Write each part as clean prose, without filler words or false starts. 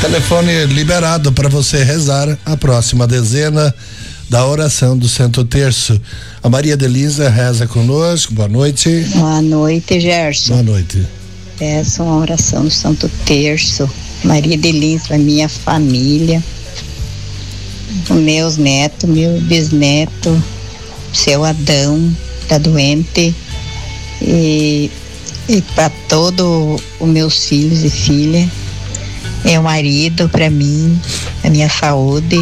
Telefone liberado para você rezar a próxima dezena da oração do Santo Terço. A Maria Delisa reza conosco. Boa noite. Boa noite, Gerson. Boa noite. Peço uma oração do Santo Terço. Maria Delisa, minha família, os meus netos, meu bisneto, seu Adão, tá doente, e para todos os meus filhos e filhas, meu marido, para mim, a minha saúde,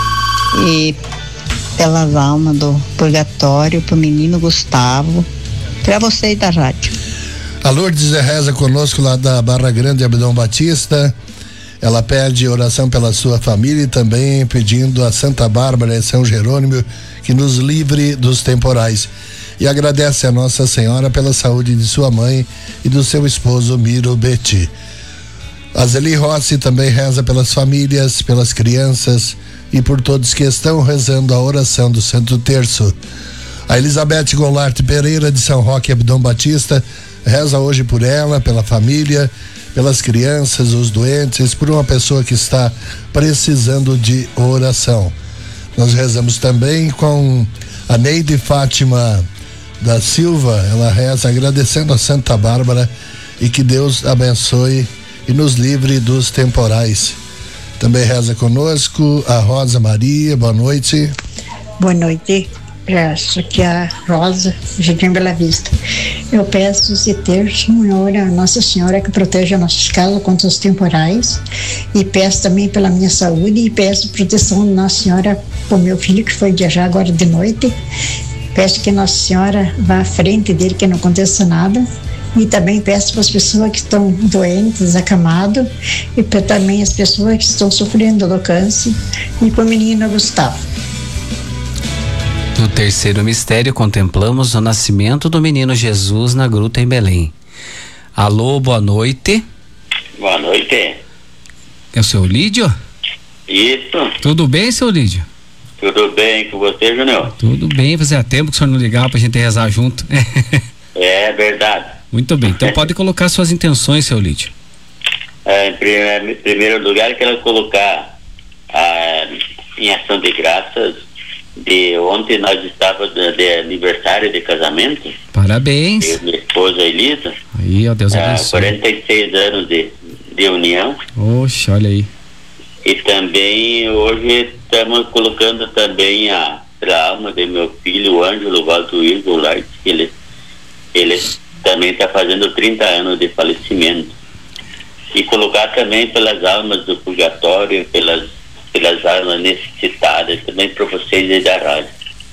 e pelas almas do purgatório, pro menino Gustavo, para vocês da rádio. A Lourdes reza conosco lá da Barra Grande, Abdão Batista. Ela pede oração pela sua família e também pedindo a Santa Bárbara e São Jerônimo que nos livre dos temporais. E agradece a Nossa Senhora pela saúde de sua mãe e do seu esposo Miro Betti. A Zeli Rossi também reza pelas famílias, pelas crianças e por todos que estão rezando a oração do Santo Terço. A Elizabeth Goulart Pereira de São Roque, Abdão Batista, reza hoje por ela, pela família, pelas crianças, os doentes, por uma pessoa que está precisando de oração. Nós rezamos também com a Neide Fátima da Silva. Ela reza agradecendo a Santa Bárbara e que Deus abençoe e nos livre dos temporais. Também reza conosco a Rosa Maria. Boa noite. Boa noite. Aqui é a Rosa, Jardim Bela Vista. Eu peço esse terço em hora a Nossa Senhora que proteja nossas casas contra os temporais, e peço também pela minha saúde, e peço proteção de Nossa Senhora para o meu filho que foi viajar agora de noite. Peço que Nossa Senhora vá à frente dele, que não aconteça nada, e também peço para as pessoas que estão doentes, acamadas, e para também as pessoas que estão sofrendo do câncer, e para o menino Gustavo. No terceiro mistério, contemplamos o nascimento do menino Jesus na gruta em Belém. Alô, boa noite. Boa noite. É o seu Lídio? Isso. Tudo bem, seu Lídio? Tudo bem com você, Júnior? Tudo bem, fazia tempo que o senhor não ligava pra gente rezar junto. É verdade. Muito bem, então pode colocar suas intenções, seu Lídio. Em primeiro lugar, quero colocar em ação de graças. Ontem nós estávamos de aniversário de casamento. Parabéns. Eu e minha esposa Elisa. Aí, ó, Deus abençoe. 46 anos de união. Oxe, olha aí. E também hoje estamos colocando também a alma de meu filho, o Ângelo Valduir Goulart, que ele também está fazendo 30 anos de falecimento. E colocar também pelas almas do purgatório, pelas almas necessitadas, também para vocês aí da rádio.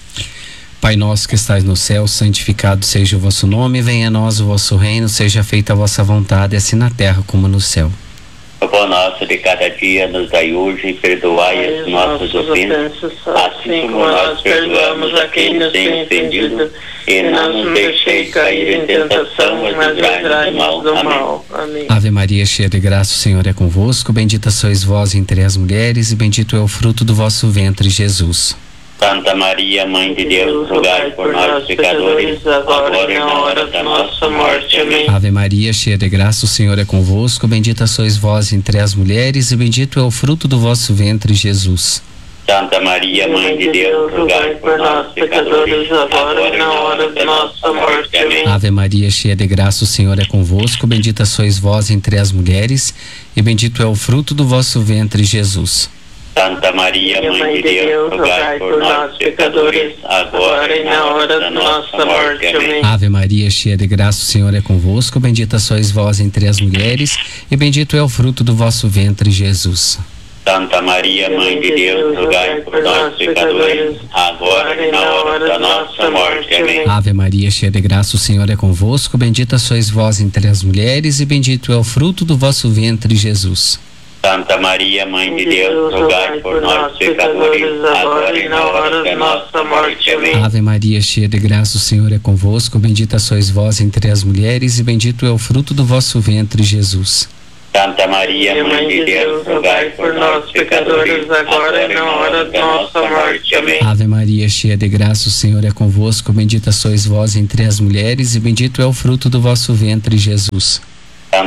Pai nosso que estais no céu, santificado seja o vosso nome, venha a nós o vosso reino, seja feita a vossa vontade, assim na terra como no céu. O pão nosso de cada dia nos dai hoje, e perdoai as nossas ofensas, assim como nós perdoamos a quem nos tem ofendido, e não nos deixeis cair em tentação, mas livrai-nos do mal. Amém. Ave Maria, cheia de graça, o Senhor é convosco, bendita sois vós entre as mulheres, e bendito é o fruto do vosso ventre, Jesus. Santa Maria, Mãe de Deus, rogai por nós, pecadores, agora e na hora da nossa morte. Amém. Ave Maria, cheia de graça, o Senhor é convosco, bendita sois vós entre as mulheres, e bendito é o fruto do vosso ventre, Jesus. Santa Maria, Mãe de Deus, rogai por nós, pecadores, agora e na hora da nossa morte. Amém. Ave Maria, cheia de graça, o Senhor é convosco, bendita sois vós entre as mulheres, e bendito é o fruto do vosso ventre, Jesus. Santa Maria, Mãe de Deus, rogai por nós, pecadores, agora e na hora da nossa morte. Amém. Ave Maria, cheia de graça, o Senhor é convosco, bendita sois vós entre as mulheres, e bendito é o fruto do vosso ventre, Jesus. Santa Maria, Mãe de Deus, rogai por nós, pecadores, agora e na hora da nossa morte. Amém. Ave Maria, cheia de graça, o Senhor é convosco, bendita sois vós entre as mulheres, e bendito é o fruto do vosso ventre, Jesus. Santa Maria, Mãe de Deus, rogai por nós, pecadores, agora e na hora da nossa morte. Amém. Ave Maria, cheia de graça, o Senhor é convosco, bendita sois vós entre as mulheres, e bendito é o fruto do vosso ventre, Jesus. Santa Maria, Mãe de Deus, rogai por nós, pecadores, agora e na hora da nossa morte. Amém. Ave Maria, cheia de graça, o Senhor é convosco, bendita sois vós entre as mulheres, e bendito é o fruto do vosso ventre, Jesus. Santa Maria,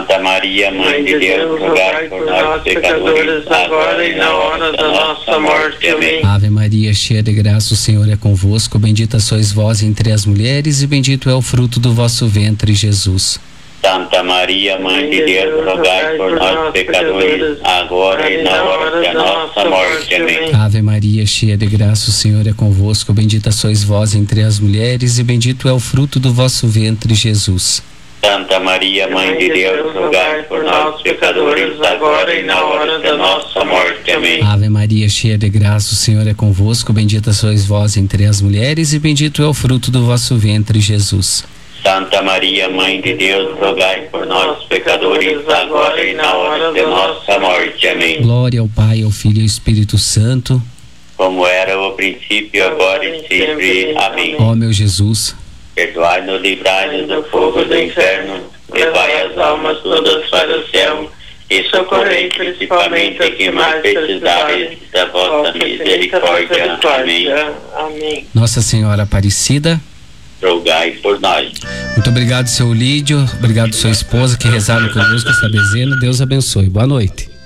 Maria, Mãe de Deus, rogai por nós, pecadores, agora e na hora da nossa morte. Amém. Ave Maria, cheia de graça, o Senhor é convosco. Bendita sois vós entre as mulheres e bendito é o fruto do vosso ventre, Jesus. Santa Maria, Mãe de Deus, rogai por nós, pecadores, agora e na hora da nossa morte. Amém. Ave Maria, cheia de graça, o Senhor é convosco. Bendita sois vós entre as mulheres e bendito é o fruto do vosso ventre, Jesus. Santa Maria, Mãe de Deus, rogai por nós, pecadores, agora e na hora da nossa morte. Amém. Ave Maria, cheia de graça, o Senhor é convosco. Bendita sois vós entre as mulheres e bendito é o fruto do vosso ventre, Jesus. Santa Maria, Mãe de Deus, rogai por nós, pecadores, agora e na hora da nossa morte. Amém. Glória ao Pai, ao Filho e ao Espírito Santo, como era no princípio, agora e sempre. Amém. ó meu Jesus, perdoai-nos, livrai-nos do fogo do inferno, levai as almas todas para o céu e socorrei principalmente a que mais precisarem da vossa misericórdia. Amém. Amém. Nossa Senhora Aparecida, rogai por nós. muito obrigado, seu Lídio, obrigado, sua esposa, que rezaram conosco essa dezena. Deus abençoe. Boa noite.